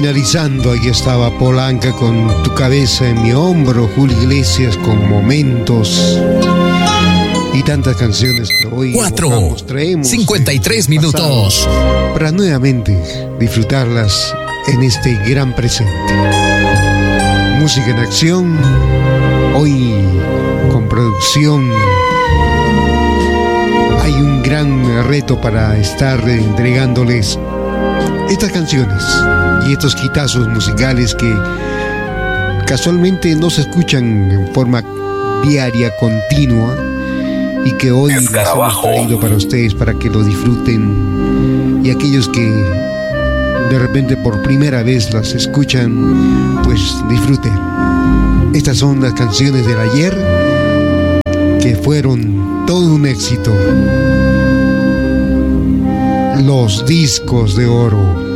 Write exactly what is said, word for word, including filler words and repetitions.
finalizando, ahí estaba Polanca con Tu cabeza en mi hombro, Julio Iglesias con Momentos y tantas canciones que hoy cuatro, traemos cincuenta y tres minutos para nuevamente disfrutarlas en este gran presente. Música en acción, hoy con producción. Hay un gran reto para estar entregándoles estas canciones y estos hitazos musicales que casualmente no se escuchan en forma diaria, continua, y que hoy les hemos traído para ustedes para que lo disfruten, y aquellos que de repente por primera vez las escuchan, pues disfruten. Estas son las canciones del ayer que fueron todo un éxito. Los discos de oro.